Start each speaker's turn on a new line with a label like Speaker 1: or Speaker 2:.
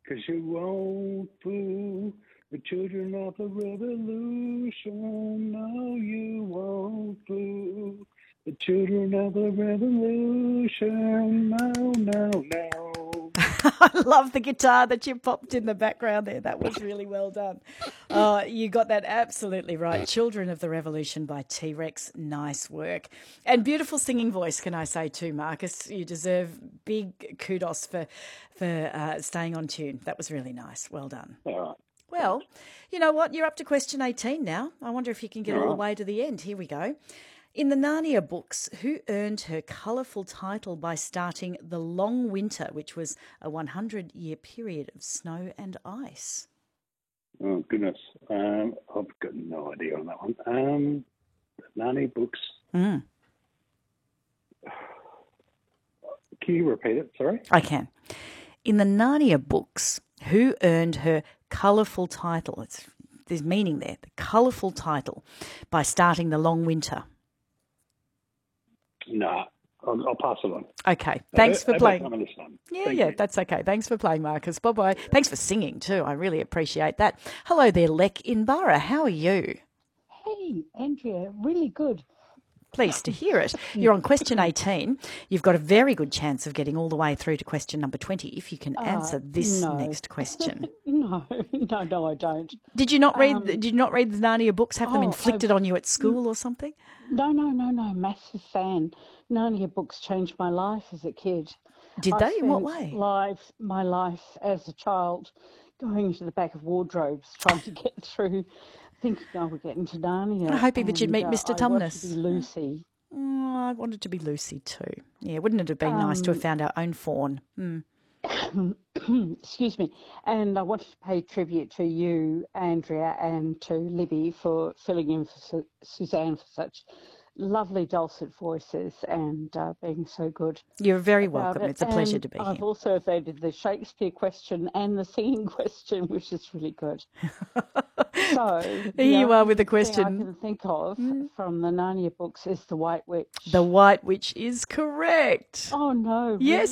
Speaker 1: 'cause you won't fool the children of the revolution. No, you won't fool the children of the revolution. No, no, no.
Speaker 2: I love the guitar that you popped in the background there. That was really well done. You got that absolutely right. Children of the Revolution by T-Rex. Nice work. And beautiful singing voice, can I say too, Marcus. You deserve big kudos for staying on tune. That was really nice. Well done.
Speaker 1: All right.
Speaker 2: Well, you know what? You're up to question 18 now. I wonder if you can get all the way to the end. Here we go. In the Narnia books, who earned her colourful title by starting the Long Winter, which was a 100-year period of snow and ice?
Speaker 1: Oh, goodness. I've got no idea on that one. The Narnia books.
Speaker 2: Mm.
Speaker 1: Can you repeat it? Sorry?
Speaker 2: I can. In the Narnia books, who earned her colourful title? There's meaning there. The colourful title by starting the Long Winter.
Speaker 1: No, I'll pass it on.
Speaker 2: Okay, thanks for playing.
Speaker 1: Yeah,
Speaker 2: that's okay. Thanks for playing, Marcus. Bye-bye. Thanks for singing too. I really appreciate that. Hello there, Lek in Barra. How are you?
Speaker 3: Hey, Andrea, really good.
Speaker 2: Pleased to hear it. You're on question 18. You've got a very good chance of getting all the way through to question number 20 if you can answer this next question.
Speaker 3: No, I don't.
Speaker 2: Did you not read? Did you not read the Narnia books? Have them inflicted on you at school or something?
Speaker 3: No. Massive fan. Narnia books changed my life as a kid.
Speaker 2: Did they? In what way?
Speaker 3: My life as a child, going into the back of wardrobes, trying to get through, thinking I would get into Narnia.
Speaker 2: Hoping that you'd meet Mr. Tumnus.
Speaker 3: I wanted to be Lucy.
Speaker 2: I wanted to be Lucy too. Yeah, wouldn't it have been nice to have found our own fawn?
Speaker 3: Excuse me. And I wanted to pay tribute to you, Andrea, and to Libby for filling in for Suzanne for such lovely dulcet voices and being so good.
Speaker 2: You're very welcome. It's a pleasure to be here.
Speaker 3: I've also evaded the Shakespeare question and the singing question, which is really good. So
Speaker 2: here you are with the question
Speaker 3: I can think of from the Narnia books is the White Witch.
Speaker 2: The White Witch is correct.
Speaker 3: Oh no! Really?
Speaker 2: Yes.